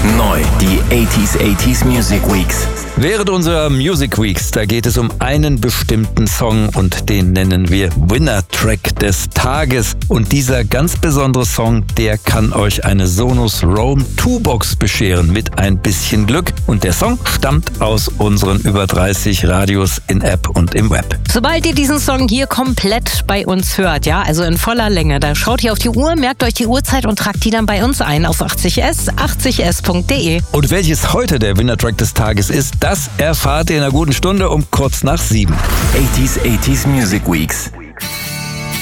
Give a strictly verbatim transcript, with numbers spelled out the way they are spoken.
Neu, die achtziger achtziger Music Weeks. Während unserer Music Weeks, da geht es um einen bestimmten Song und den nennen wir Winner Track des Tages. Und dieser ganz besondere Song, der kann euch eine Sonos Roam zwei Box bescheren mit ein bisschen Glück. Und der Song stammt aus unseren über dreißig Radios in App und im Web. Sobald ihr diesen Song hier komplett bei uns hört, ja, also in voller Länge, dann schaut ihr auf die Uhr, merkt euch die Uhrzeit und tragt die dann bei uns ein auf achtzig S, achtzig S Punkt de. Und welches heute der Winner Track des Tages ist, das erfahrt ihr in einer guten Stunde um kurz nach sieben. achtziger achtziger Music Weeks.